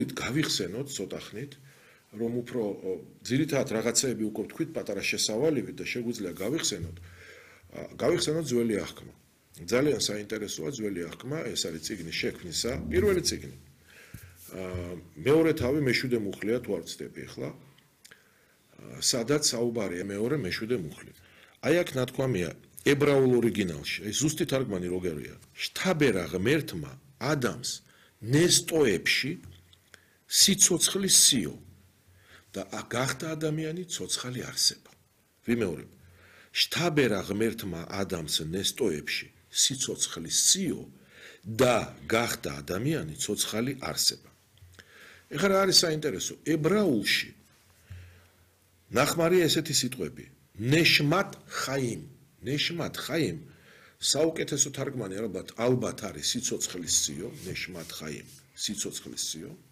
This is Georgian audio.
გავიხსენოთ ცოტა ხნით, რომ უფრო ძირითადად რაღაცეები უკვე თქვით პატარა შესავალივით და შეგვიძლია გავიხსენოთ ძველი აღქმა. ძალიან საინტერესოა ძველი აღქმა, ეს არის წიგნის შექმნისა, პირველი წიგნი. მეორე თავი მეშვიდე მუხლია თუ არ ვცდები ახლა. სადაც საუბარია მეორე მეშვიდე მუხლი. აი აქ ნათქვამია ებრაულ ორიგინალში, აი ზუსტი თარგმანი როგორია. შთაბერა ღმერთმა ადამს ნესტოებში სიცოცხლის სიო და გახდა ადამიანი ცოცხალი არსება. ვიმეორებ. შთაბერა ღმერთმა ადამიანს ნესტოებში სიცოცხლის სიო და გახდა ადამიანი ცოცხალი არსება. ეხლა რა არის საინტერესო? ებრაულში ნახმარია ესეთი სიტყვები: ნეშმათ ხაიმ. ნეშმათ ხაიმ საუკეთესო თარგმანი ალბათ არის სიცოცხლის სიო, ნეშმათ ხაიმ, სიცოცხლის სიო.